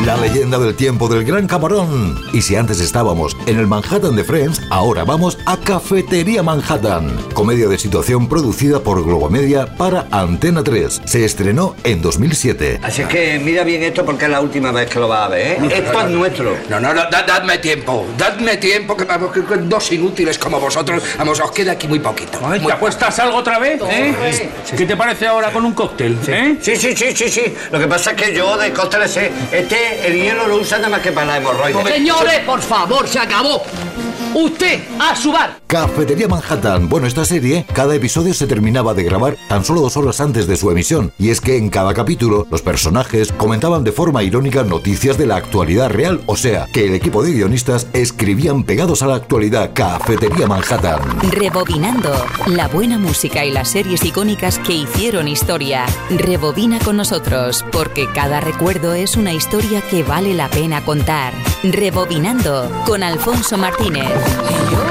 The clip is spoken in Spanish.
La leyenda del tiempo del Gran Camarón. Y si antes estábamos en el Manhattan de Friends, ahora vamos a Cafetería Manhattan. Comedia de situación producida por Globomedia para Antena 3. Se estrenó en 2007. Así es que mira bien esto porque es la última vez que lo vas a ver, ¿eh? Esto es nuestro. No, dadme tiempo, que dos inútiles como vosotros, vamos, os queda aquí muy poquito. Ay, ¿te apuestas algo otra vez? ¿Eh? ¿Qué te parece ahora con un cóctel? ¿Eh? Sí. Lo que pasa es que yo de cócteles sé, el hielo lo usa nada más que para la hemorroides. Señores, por favor, se acabó. Usted, a su bar. Cafetería Manhattan. Bueno, esta serie, cada episodio se terminaba de grabar tan solo 2 horas antes de su emisión. Y es que en cada capítulo, los personajes comentaban de forma irónica noticias de la actualidad real. O sea, que el equipo de guionistas escribían pegados a la actualidad. Cafetería Manhattan. Rebobinando. La buena música y las series icónicas que hicieron historia. Rebobina con nosotros, porque cada recuerdo es una historia que vale la pena contar. Rebobinando con Alfonso Martínez.